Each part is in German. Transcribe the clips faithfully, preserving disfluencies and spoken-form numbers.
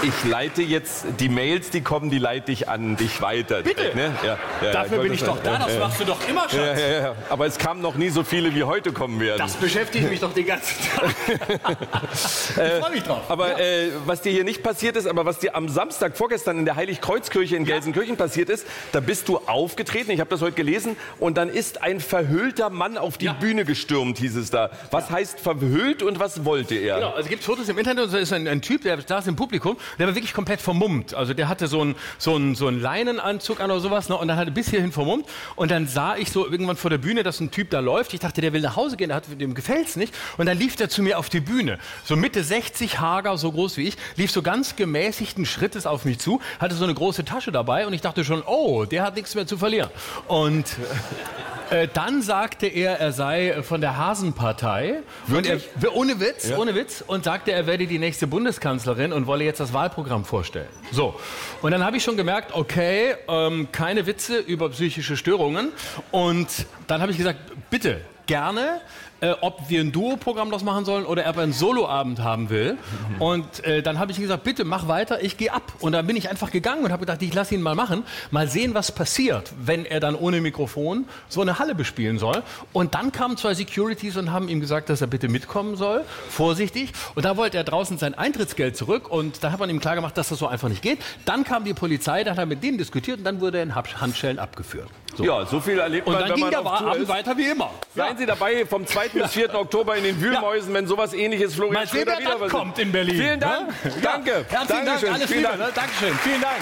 Ich leite jetzt die Mails, die kommen, die leite ich an dich weiter. Bitte? Ne? Ja, ja, Dafür bin ich doch da, das machst du doch immer, Schatz. Ja, ja, ja. Aber es kamen noch nie so viele, wie heute kommen werden. Das beschäftigt mich doch den ganzen Tag. Ich freue mich drauf. Aber ja. äh, was dir hier nicht passiert ist, aber was dir am Samstag vorgestern in der Heiligkreuzkirche in Gelsenkirchen passiert ist, da bist du aufgetreten, ich habe das heute gelesen, und dann ist ein verhüllter Mann auf die Ja. Bühne gestürmt, hieß es da. Was ja. heißt verhüllt und was wollte er? Genau, also es gibt Fotos im Internet, und da ist ein, ein Typ, der saß im Publikum, der war wirklich komplett vermummt. Also der hatte so einen so einen, so einen Leinenanzug an oder sowas, ne, und dann hat er bis hierhin vermummt. Und dann sah ich so irgendwann vor der Bühne, dass ein Typ da läuft. Ich dachte, der will nach Hause gehen, der hat, dem gefällt's nicht. Und dann lief der zu mir auf die Bühne. So Mitte sechzig, hager, so groß wie ich, lief so ganz gemäßigten Schrittes auf mich zu, hatte so eine große Tasche dabei, und ich dachte schon, oh, der hat nichts mehr zu verlieren. Und äh, dann sagte er, er sei von der Hasenpartei. Und er, ohne Witz, ja. ohne Witz. Und sagte, er werde die nächste Bundeskanzlerin und wolle jetzt das Wahlprogramm vorstellen. So. Und dann habe ich schon gemerkt, okay, ähm, keine Witze über psychische Störungen. Und dann habe ich gesagt, bitte, gerne, äh, ob wir ein Duo-Programm draus machen sollen oder ob er einen Soloabend haben will. Mhm. Und äh, dann habe ich ihm gesagt, bitte mach weiter, ich gehe ab. Und dann bin ich einfach gegangen und habe gedacht, ich lasse ihn mal machen, mal sehen, was passiert, wenn er dann ohne Mikrofon so eine Halle bespielen soll. Und dann kamen zwei Securities und haben ihm gesagt, dass er bitte mitkommen soll, vorsichtig. Und da wollte er draußen sein Eintrittsgeld zurück, und da hat man ihm klar gemacht, dass das so einfach nicht geht. Dann kam die Polizei, dann hat er mit denen diskutiert, und dann wurde er in Handschellen abgeführt. So. Ja, so viel erlebt man, und dann wenn ging man der auf Tour Abend ist. weiter wie immer. Seien Ja. Sie dabei vom zweiten bis vierten Oktober in den Wühlmäusen, ja. wenn sowas Ähnliches Florian Mal sehen, Schröder wer dann wieder kommt in Berlin. Vielen Dank. Ja? Danke. Ja. Herzlichen Dankeschön. Dank. Alles Vielen Liebe. Dank. Ne? Dankeschön. Vielen Dank.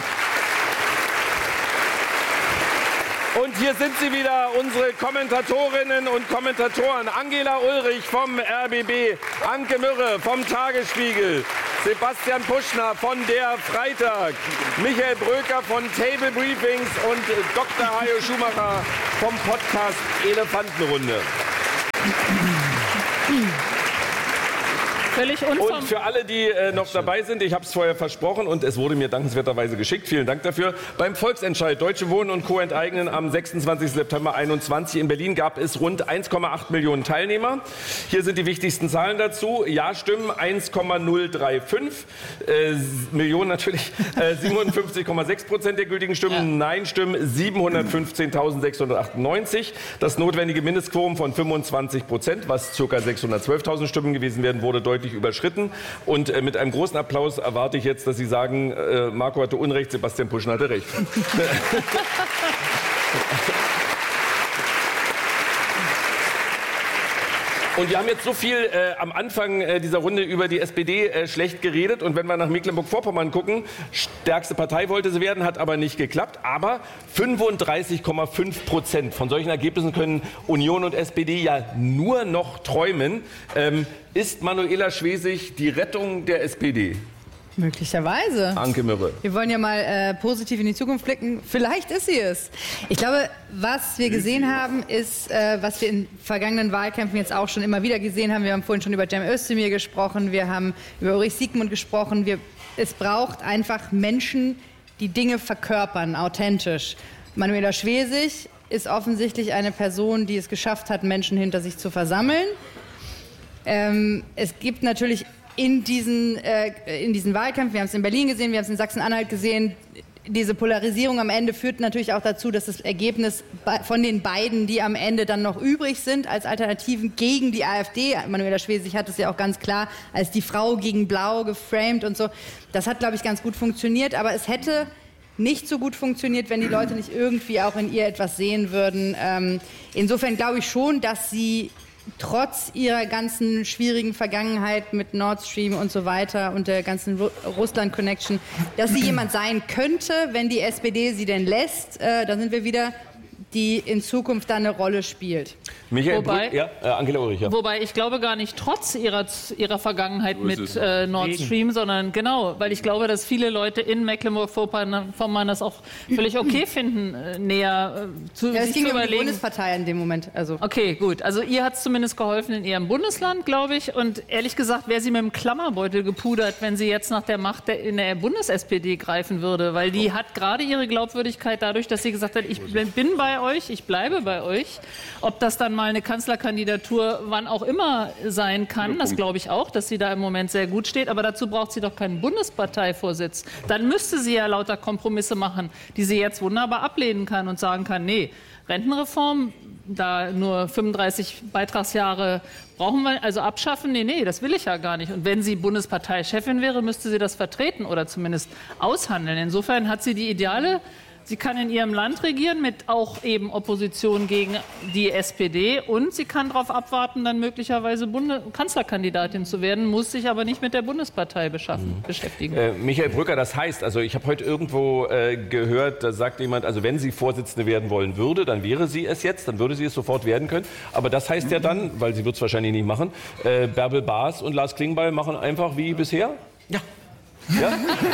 Und hier sind sie wieder, unsere Kommentatorinnen und Kommentatoren. Angela Ulrich vom R B B, Anke Mürre vom Tagesspiegel, Sebastian Puschner von der Freitag, Michael Bröker von Table Briefings und Doktor Hajo Schumacher vom Podcast Elefantenrunde. Völlig Und unverm- für alle, die äh, noch dabei sind, ich habe es vorher versprochen und es wurde mir dankenswerterweise geschickt, vielen Dank dafür. Beim Volksentscheid Deutsche Wohnen und Co. enteignen am sechsundzwanzigsten September einundzwanzig in Berlin gab es rund eins Komma acht Millionen Teilnehmer. Hier sind die wichtigsten Zahlen dazu. Ja-Stimmen eins Komma null drei fünf äh, Millionen natürlich, äh, siebenundfünfzig Komma sechs Prozent der gültigen Stimmen. Ja. Nein-Stimmen siebenhundertfünfzehntausendsechshundertachtundneunzig. Das notwendige Mindestquorum von fünfundzwanzig Prozent, was ca. sechshundertzwölftausend Stimmen gewesen wären, wurde deutlich überschritten. Und äh, mit einem großen Applaus erwarte ich jetzt, dass Sie sagen, äh, Marco hatte Unrecht, Sebastian Puschner hatte Recht. Und wir haben jetzt so viel äh, am Anfang äh, dieser Runde über die S P D äh, schlecht geredet. Und wenn wir nach Mecklenburg-Vorpommern gucken, stärkste Partei wollte sie werden, hat aber nicht geklappt. Aber fünfunddreißig Komma fünf Prozent von solchen Ergebnissen können Union und S P D ja nur noch träumen. Ähm, ist Manuela Schwesig die Rettung der S P D? Möglicherweise. Anke Mürre. Wir wollen ja mal äh, positiv in die Zukunft blicken. Vielleicht ist sie es. Ich glaube, was wir gesehen haben, ist, äh, was wir in vergangenen Wahlkämpfen jetzt auch schon immer wieder gesehen haben. Wir haben vorhin schon über Cem Özdemir gesprochen, wir haben über Ulrich Siegmund gesprochen. Wir, es braucht einfach Menschen, die Dinge verkörpern, authentisch. Manuela Schwesig ist offensichtlich eine Person, die es geschafft hat, Menschen hinter sich zu versammeln. Ähm, es gibt natürlich in diesen, äh, in diesen Wahlkämpfen, wir haben es in Berlin gesehen, wir haben es in Sachsen-Anhalt gesehen, diese Polarisierung am Ende führt natürlich auch dazu, dass das Ergebnis von den beiden, die am Ende dann noch übrig sind, als Alternativen gegen die AfD, Manuela Schwesig hat es ja auch ganz klar als die Frau gegen Blau geframed und so, das hat, glaube ich, ganz gut funktioniert, aber es hätte nicht so gut funktioniert, wenn die Leute nicht irgendwie auch in ihr etwas sehen würden. Ähm, insofern glaube ich schon, dass sie trotz ihrer ganzen schwierigen Vergangenheit mit Nord Stream und so weiter und der ganzen Ru- Russland-Connection, dass sie jemand sein könnte, wenn die S P D sie denn lässt, äh, da sind wir wieder, die in Zukunft da eine Rolle spielt. Michael Wobei- Brück, ja, äh, Angela Ulrich, ja. Wobei ich glaube gar nicht trotz ihrer, ihrer Vergangenheit mit äh, Nord Stream, sondern genau, weil ich glaube, dass viele Leute in Mecklenburg-Vorpommern das auch völlig okay finden, äh, näher äh, zu, Ja, es sich ging zu um die überlegen. Bundespartei in dem Moment. Also. Okay, gut. Also ihr hat es zumindest geholfen in ihrem Bundesland, glaube ich. Und ehrlich gesagt, wäre sie mit dem Klammerbeutel gepudert, wenn sie jetzt nach der Macht der, in der Bundes-S P D greifen würde. Weil die hat gerade ihre Glaubwürdigkeit dadurch, dass sie gesagt hat, ich bin bei euch, ich bleibe bei euch. Ob das dann mal eine Kanzlerkandidatur wann auch immer sein kann, das glaube ich auch, dass sie da im Moment sehr gut steht. Aber dazu braucht sie doch keinen Bundesparteivorsitz. Dann müsste sie ja lauter Kompromisse machen, die sie jetzt wunderbar ablehnen kann und sagen kann, nee, Rentenreform, da nur fünfunddreißig Beitragsjahre brauchen wir, also abschaffen, nee, nee, das will ich ja gar nicht. Und wenn sie Bundesparteichefin wäre, müsste sie das vertreten oder zumindest aushandeln. Insofern hat sie die Ideale. Sie kann in ihrem Land regieren mit auch eben Opposition gegen die S P D und sie kann darauf abwarten, dann möglicherweise Bunde- Kanzlerkandidatin zu werden, muss sich aber nicht mit der Bundespartei beschaffen, mhm. beschäftigen. Äh, Michael Brücker, das heißt, also ich habe heute irgendwo äh, gehört, da sagt jemand, also wenn sie Vorsitzende werden wollen würde, dann wäre sie es jetzt, dann würde sie es sofort werden können. Aber das heißt mhm. ja dann, weil sie wird es wahrscheinlich nicht machen, äh, Bärbel Baas und Lars Klingbeil machen einfach wie bisher? Ja. Ja?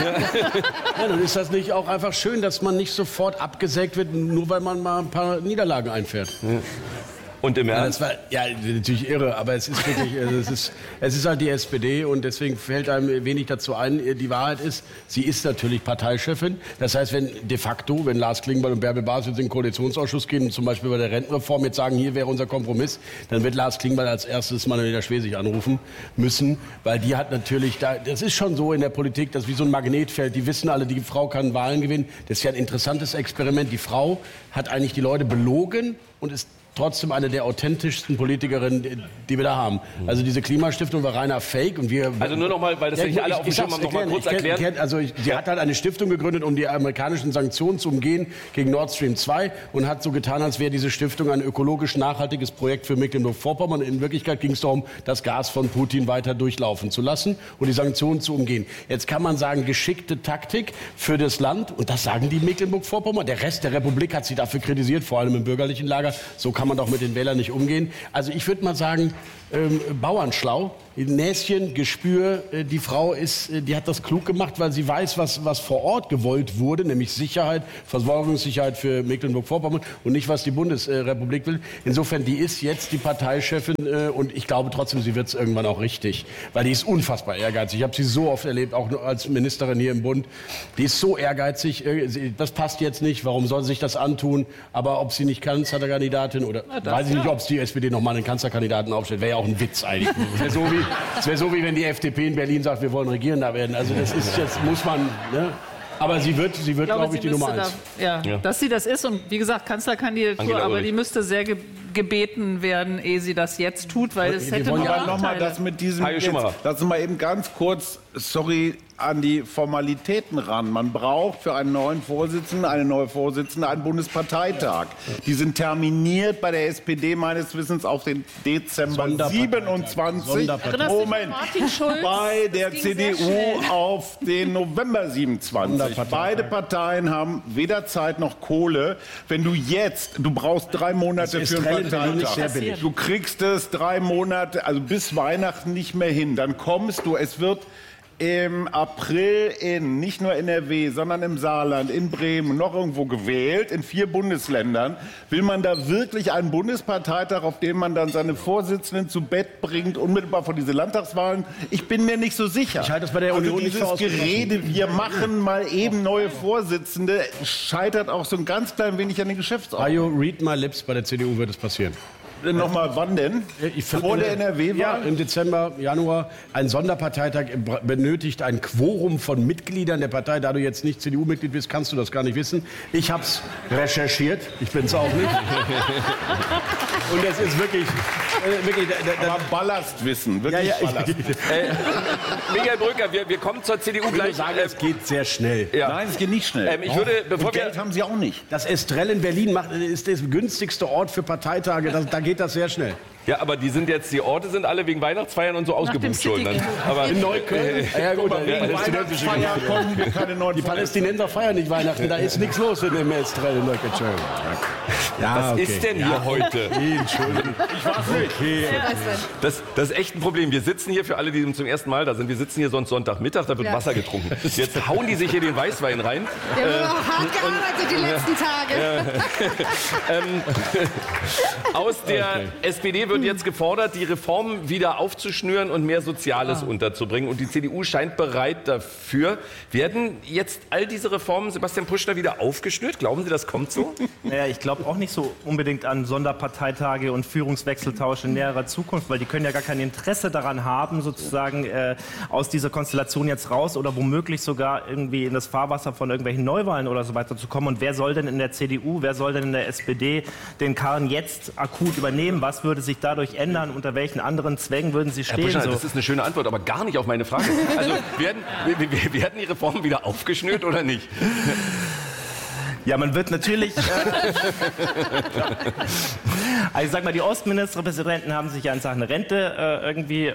Ja, dann ist das nicht auch einfach schön, dass man nicht sofort abgesägt wird, nur weil man mal ein paar Niederlagen einfährt. Ja. Und im Ja, Ernst? das war ja natürlich irre, aber es ist wirklich, es ist, es ist halt die S P D und deswegen fällt einem wenig dazu ein. Die Wahrheit ist, sie ist natürlich Parteichefin. Das heißt, wenn de facto, wenn Lars Klingbeil und Bärbel Baas jetzt in den Koalitionsausschuss gehen und zum Beispiel bei der Rentenreform jetzt sagen, hier wäre unser Kompromiss, dann wird Lars Klingbeil als erstes Manuela Schwesig anrufen müssen, weil die hat natürlich, da, das ist schon so in der Politik, das ist wie so ein Magnetfeld. Die wissen alle, die Frau kann Wahlen gewinnen. Das ist ja ein interessantes Experiment. Die Frau hat eigentlich die Leute belogen und ist trotzdem eine der authentischsten Politikerinnen, die wir da haben. Also diese Klimastiftung war reiner Fake. Und wir, also nur noch mal, weil das ja, nicht alle auf dem Schirm haben, noch mal kurz erklären. erklären. Also ich, sie hat halt eine Stiftung gegründet, um die amerikanischen Sanktionen zu umgehen gegen Nord Stream zwei und hat so getan, als wäre diese Stiftung ein ökologisch nachhaltiges Projekt für Mecklenburg-Vorpommern. In Wirklichkeit ging es darum, das Gas von Putin weiter durchlaufen zu lassen und die Sanktionen zu umgehen. Jetzt kann man sagen, geschickte Taktik für das Land. Und das sagen die Mecklenburg-Vorpommern. Der Rest der Republik hat sie dafür kritisiert, vor allem im bürgerlichen Lager. So kann man doch mit den Wählern nicht umgehen. Also ich würde mal sagen, ähm, Bauernschlau, Näschen, Gespür. Äh, die Frau ist, äh, die hat das klug gemacht, weil sie weiß, was, was vor Ort gewollt wurde, nämlich Sicherheit, Versorgungssicherheit für Mecklenburg-Vorpommern und nicht, was die Bundesrepublik will. Insofern, die ist jetzt die Parteichefin äh, und ich glaube trotzdem, sie wird es irgendwann auch richtig, weil die ist unfassbar ehrgeizig. Ich habe sie so oft erlebt, auch als Ministerin hier im Bund. Die ist so ehrgeizig, äh, sie, das passt jetzt nicht, warum soll sie sich das antun? Aber ob sie nicht Kanzlerkandidatin oder weiß ich nicht, ob es die S P D noch mal einen Kanzlerkandidaten aufstellt, wäre ja auch ein Witz eigentlich. Das wäre so wie, das wär so wie wenn die F D P in Berlin sagt, wir wollen Regierender werden. Also das ist jetzt, muss man, ne? Aber sie wird, sie wird, glaube glaub ich, die Nummer eins. Da, ja, ja, dass sie das ist und wie gesagt, Kanzlerkandidatur, Angela aber Ulrich. Die müsste sehr ge gebeten werden, ehe sie das jetzt tut, weil es hätte nur aber nochmal das mit diesem, jetzt, lassen wir mal eben ganz kurz, sorry, an die Formalitäten ran. Man braucht für einen neuen Vorsitzenden, eine neue Vorsitzende, einen Bundesparteitag. Die sind terminiert bei der S P D meines Wissens auf den Dezember siebenundzwanzig. Moment, bei der C D U auf den November siebenundzwanzig. Beide Parteien haben weder Zeit noch Kohle. Wenn du jetzt, du brauchst drei Monate für einen Parteitag. Du kriegst es drei Monate, also bis Weihnachten nicht mehr hin. Dann kommst du, es wird im April in, nicht nur N R W, sondern im Saarland, in Bremen, noch irgendwo gewählt, in vier Bundesländern. Will man da wirklich einen Bundesparteitag, auf dem man dann seine Vorsitzenden zu Bett bringt, unmittelbar vor diese Landtagswahlen? Ich bin mir nicht so sicher. Ich halte das bei der also Union dieses nicht für Gerede, wir machen mal eben neue Vorsitzende, scheitert auch so ein ganz klein wenig an den Geschäftsordnungen. Are you read my lips? Bei der C D U wird es passieren. Nochmal, wann denn? Ich Vor der N R W-Wahl? Ja, im Dezember, Januar. Ein Sonderparteitag benötigt ein Quorum von Mitgliedern der Partei. Da du jetzt nicht C D U-Mitglied bist, kannst du das gar nicht wissen. Ich habe es recherchiert. Ich bin es auch nicht. Und es ist wirklich... Äh, wirklich da, da, Aber Ballastwissen, wirklich ja, ja, Ballast. äh, Michael Brücker, wir, wir kommen zur C D U gleich. Ich sagen, es geht sehr schnell. Ja. Nein, es geht nicht schnell. Ähm, ich würde, bevor Und Geld wir, haben sie auch nicht. Das Estrell in Berlin macht, ist der günstigste Ort für Parteitage. Das, da geht das sehr schnell. Ja, aber die sind jetzt, die Orte sind alle wegen Weihnachtsfeiern und so ausgebucht schon. Dann. Aber in Neukölln? Äh, ja, gut, wegen Weihnachtsfeier kommen wir keine neuen Die Palästinenser feiern nicht Weihnachten, da ist nichts los in dem Estrell in Neukölln. Ja, was okay. ist denn hier ja. heute? Entschuldigung. Ich weiß nicht. Okay. Das, das ist echt ein Problem. Wir sitzen hier, für alle, die zum ersten Mal da sind, wir sitzen hier sonst Sonntagmittag, da wird ja. Wasser getrunken. Jetzt hauen die sich hier den Weißwein rein. Wir haben äh, auch hart gearbeitet die letzten Tage. Äh, ähm, aus der okay. S P D würde wird jetzt gefordert, die Reformen wieder aufzuschnüren und mehr Soziales ah. unterzubringen. Und die C D U scheint bereit dafür. Werden jetzt all diese Reformen, Sebastian Puschner, wieder aufgeschnürt? Glauben Sie, das kommt so? Naja, ich glaube auch nicht so unbedingt an Sonderparteitage und Führungswechseltausch in näherer Zukunft, weil die können ja gar kein Interesse daran haben, sozusagen äh, aus dieser Konstellation jetzt raus oder womöglich sogar irgendwie in das Fahrwasser von irgendwelchen Neuwahlen oder so weiter zu kommen. Und wer soll denn in der C D U, wer soll denn in der S P D den Karren jetzt akut übernehmen? Was würde sich dadurch ändern? Unter welchen anderen Zwängen würden sie stehen? Herr Puschner, so? Das ist eine schöne Antwort, aber gar nicht auf meine Frage. Also werden, werden die Reformen wieder aufgeschnürt oder nicht? Ja, man wird natürlich... Äh, also ich sag mal, die Ostministerpräsidenten haben sich ja in Sachen Rente äh, irgendwie äh,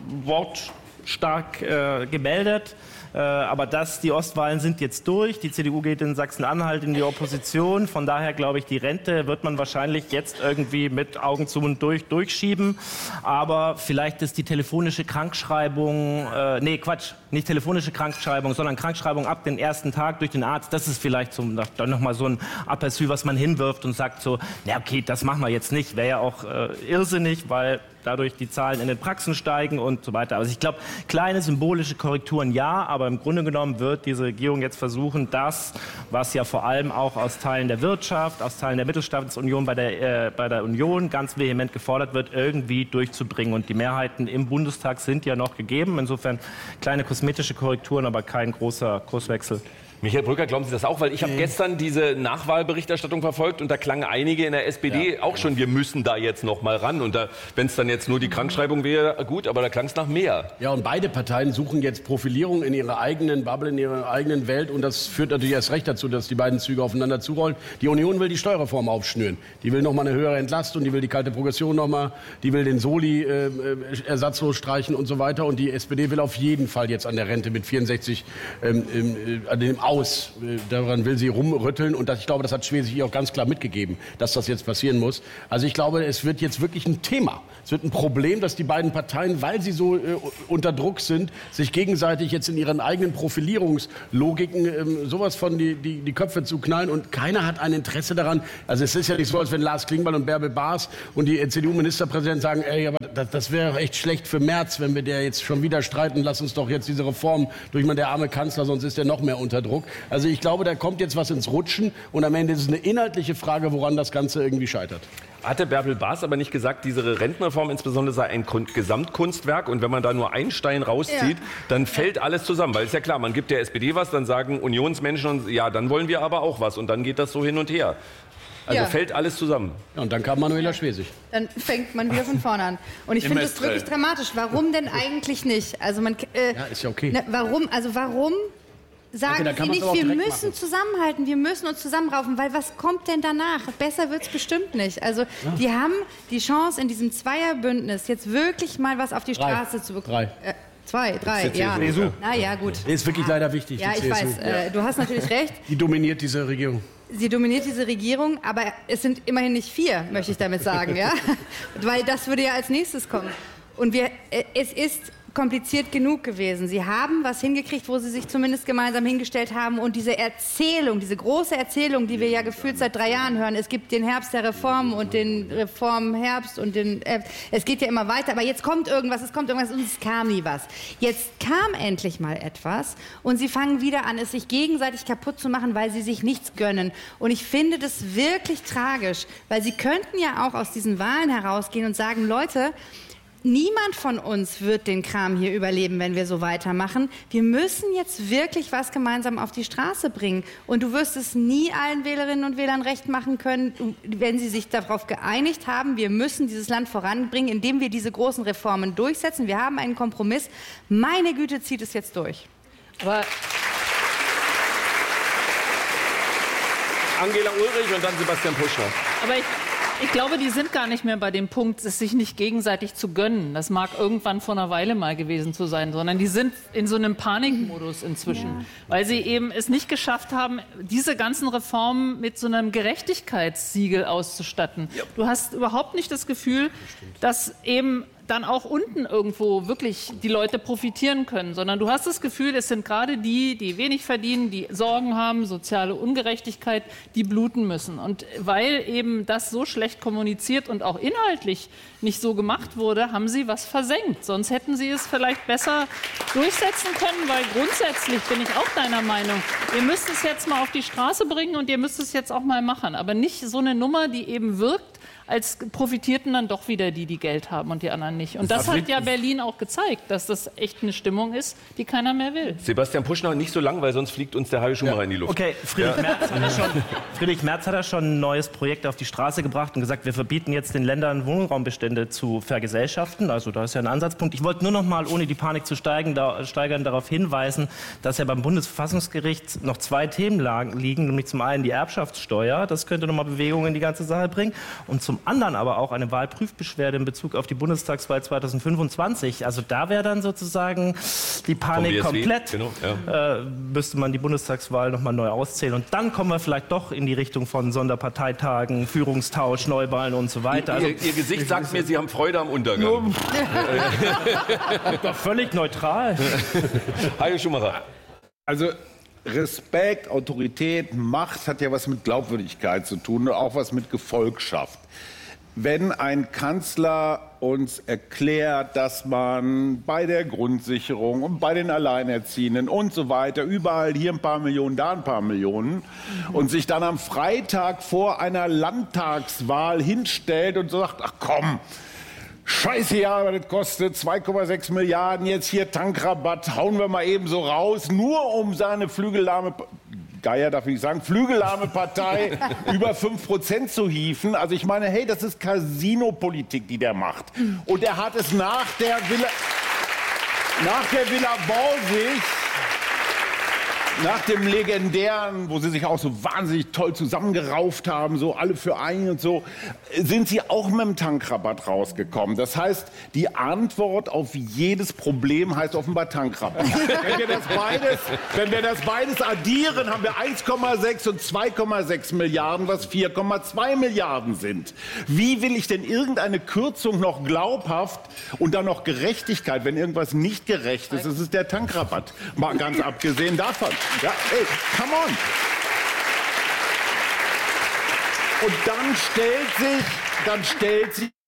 wortstark äh, gemeldet. Äh, aber das, die Ostwahlen sind jetzt durch. Die C D U geht in Sachsen-Anhalt in die Opposition. Von daher glaube ich, die Rente wird man wahrscheinlich jetzt irgendwie mit Augen zu und durch durchschieben. Aber vielleicht ist die telefonische Krankschreibung, äh, nee, Quatsch, nicht telefonische Krankschreibung, sondern Krankschreibung ab dem ersten Tag durch den Arzt. Das ist vielleicht so, dann nochmal so ein Aperçu, was man hinwirft und sagt so, na okay, das machen wir jetzt nicht. Wäre ja auch äh, irrsinnig, weil dadurch die Zahlen in den Praxen steigen und so weiter. Also ich glaube, kleine symbolische Korrekturen ja, aber im Grunde genommen wird diese Regierung jetzt versuchen, das, was ja vor allem auch aus Teilen der Wirtschaft, aus Teilen der Mittelstandsunion bei der, äh, bei der Union ganz vehement gefordert wird, irgendwie durchzubringen. Und die Mehrheiten im Bundestag sind ja noch gegeben. Insofern kleine kosmetische Korrekturen, aber kein großer Kurswechsel. Michael Brücker, glauben Sie das auch? Weil ich habe nee. gestern diese Nachwahlberichterstattung verfolgt und da klangen einige in der S P D ja, auch schon, wir müssen da jetzt noch mal ran. Und wenn es dann jetzt nur die Krankschreibung wäre, gut, aber da klang es nach mehr. Ja, und beide Parteien suchen jetzt Profilierung in ihrer eigenen Bubble, in ihrer eigenen Welt. Und das führt natürlich erst recht dazu, dass die beiden Züge aufeinander zurollen. Die Union will die Steuerreform aufschnüren. Die will noch mal eine höhere Entlastung, die will die kalte Progression noch mal, die will den Soli äh, ersatzlos streichen und so weiter. Und die S P D will auf jeden Fall jetzt an der Rente mit vierundsechzig ähm, äh, an dem aus. Daran will sie rumrütteln und das, ich glaube, das hat Schwesig ihr auch ganz klar mitgegeben, dass das jetzt passieren muss. Also ich glaube, es wird jetzt wirklich ein Thema. Es wird ein Problem, dass die beiden Parteien, weil sie so äh, unter Druck sind, sich gegenseitig jetzt in ihren eigenen Profilierungslogiken äh, sowas von die, die, die Köpfe zu knallen und keiner hat ein Interesse daran. Also es ist ja nicht so, als wenn Lars Klingbeil und Bärbel Baas und die C D U-Ministerpräsidenten sagen, ey, aber das, das wäre echt schlecht für Merz, wenn wir der jetzt schon wieder streiten, lass uns doch jetzt diese Reform durch mal der arme Kanzler, sonst ist er noch mehr unter Druck. Also ich glaube, da kommt jetzt was ins Rutschen und am Ende ist es eine inhaltliche Frage, woran das Ganze irgendwie scheitert. Hatte Bärbel Baas aber nicht gesagt, diese Rentenreform insbesondere sei ein Gesamtkunstwerk und wenn man da nur einen Stein rauszieht, ja. dann fällt alles zusammen. Weil es ist ja klar, man gibt der S P D was, dann sagen Unionsmenschen, und, ja, dann wollen wir aber auch was und dann geht das so hin und her. Also ja. fällt alles zusammen. Ja, und dann kam Manuela Schwesig. Dann fängt man wieder von vorne an. Und ich finde es wirklich dramatisch. Warum denn eigentlich nicht? Also man, äh, ja, ist ja okay. Na, warum, also warum... Sagen okay, Sie nicht, wir müssen machen. zusammenhalten, wir müssen uns zusammenraufen, weil was kommt denn danach? Besser wird es bestimmt nicht. Also ja. die haben die Chance, in diesem Zweierbündnis jetzt wirklich mal was auf die drei. Straße zu bekommen. Drei. Äh, zwei, drei, ja. C S U. Na ja, gut. Das ist wirklich ja. leider wichtig, Ja, die ich C S U. weiß, äh, du hast natürlich recht. Die dominiert diese Regierung. Sie dominiert diese Regierung, aber es sind immerhin nicht vier, möchte ich damit sagen, ja? Weil das würde ja als nächstes kommen. Und wir, äh, es ist... kompliziert genug gewesen. Sie haben was hingekriegt, wo sie sich zumindest gemeinsam hingestellt haben und diese Erzählung, diese große Erzählung, die wir ja gefühlt seit drei Jahren hören, es gibt den Herbst der Reformen und den Reformherbst und den, äh, es geht ja immer weiter, aber jetzt kommt irgendwas, es kommt irgendwas und es kam nie was. Jetzt kam endlich mal etwas und sie fangen wieder an, es sich gegenseitig kaputt zu machen, weil sie sich nichts gönnen. Und ich finde das wirklich tragisch, weil sie könnten ja auch aus diesen Wahlen herausgehen und sagen, Leute, niemand von uns wird den Kram hier überleben, wenn wir so weitermachen. Wir müssen jetzt wirklich was gemeinsam auf die Straße bringen. Und du wirst es nie allen Wählerinnen und Wählern recht machen können, wenn sie sich darauf geeinigt haben, wir müssen dieses Land voranbringen, indem wir diese großen Reformen durchsetzen. Wir haben einen Kompromiss. Meine Güte, zieht es jetzt durch. Aber Angela Ulrich und dann Sebastian Puschner. Aber ich Ich glaube, die sind gar nicht mehr bei dem Punkt, es sich nicht gegenseitig zu gönnen. Das mag irgendwann vor einer Weile mal gewesen zu sein, sondern die sind in so einem Panikmodus inzwischen, ja. weil sie eben es nicht geschafft haben, diese ganzen Reformen mit so einem Gerechtigkeitssiegel auszustatten. Ja. Du hast überhaupt nicht das Gefühl, dass eben dann auch unten irgendwo wirklich die Leute profitieren können, sondern du hast das Gefühl, es sind gerade die, die wenig verdienen, die Sorgen haben, soziale Ungerechtigkeit, die bluten müssen. Und weil eben das so schlecht kommuniziert und auch inhaltlich nicht so gemacht wurde, haben sie was versenkt. Sonst hätten sie es vielleicht besser durchsetzen können, weil grundsätzlich bin ich auch deiner Meinung, ihr müsst es jetzt mal auf die Straße bringen und ihr müsst es jetzt auch mal machen. Aber nicht so eine Nummer, die eben wirkt, als profitierten dann doch wieder die, die Geld haben und die anderen nicht. Und das hat ja Berlin auch gezeigt, dass das echt eine Stimmung ist, die keiner mehr will. Sebastian Puschner, nicht so lang, weil sonst fliegt uns der Hajo Schumacher ja. in die Luft. Okay, Friedrich, ja. Merz hat ja schon, Friedrich Merz hat ja schon ein neues Projekt auf die Straße gebracht und gesagt, wir verbieten jetzt den Ländern Wohnraumbestände zu vergesellschaften. Also da ist ja ein Ansatzpunkt. Ich wollte nur noch mal, ohne die Panik zu steigen, da, steigern, darauf hinweisen, dass ja beim Bundesverfassungsgericht noch zwei Themen lagen, liegen, nämlich zum einen die Erbschaftssteuer, das könnte noch mal Bewegung in die ganze Sache bringen, und zum anderen aber auch eine Wahlprüfbeschwerde in Bezug auf die Bundestagswahl zweitausendfünfundzwanzig. Also da wäre dann sozusagen die Panik komplett. Genau, ja. äh, müsste man die Bundestagswahl noch mal neu auszählen. Und dann kommen wir vielleicht doch in die Richtung von Sonderparteitagen, Führungstausch, Neuwahlen und so weiter. Also, ihr, ihr Gesicht sagt mir, Sie haben Freude am Untergang. Doch völlig neutral. Hajo Schumacher. Also Respekt, Autorität, Macht hat ja was mit Glaubwürdigkeit zu tun und auch was mit Gefolgschaft. Wenn ein Kanzler uns erklärt, dass man bei der Grundsicherung und bei den Alleinerziehenden und so weiter, überall hier ein paar Millionen, da ein paar Millionen, und sich dann am Freitag vor einer Landtagswahl hinstellt und sagt, ach komm, scheiße, ja, aber das kostet zwei Komma sechs Milliarden, jetzt hier Tankrabatt, hauen wir mal eben so raus, nur um seine flügellahme, Geier darf ich nicht sagen, flügellahme Partei über fünf Prozent zu hieven. Also ich meine, hey, das ist Casino-Politik, die der macht. Und er hat es nach der Villa, nach der Villa Borsig, nach dem legendären, wo sie sich auch so wahnsinnig toll zusammengerauft haben, so alle für einen und so, sind sie auch mit dem Tankrabatt rausgekommen. Das heißt, die Antwort auf jedes Problem heißt offenbar Tankrabatt. wenn, wir das beides, wenn wir das beides addieren, haben wir eins Komma sechs und zwei Komma sechs Milliarden, was vier Komma zwei Milliarden sind. Wie will ich denn irgendeine Kürzung noch glaubhaft und dann noch Gerechtigkeit, wenn irgendwas nicht gerecht ist, das ist der Tankrabatt. Mal ganz abgesehen davon. Ja, ey, come on. Und dann stellt sich, dann stellt sich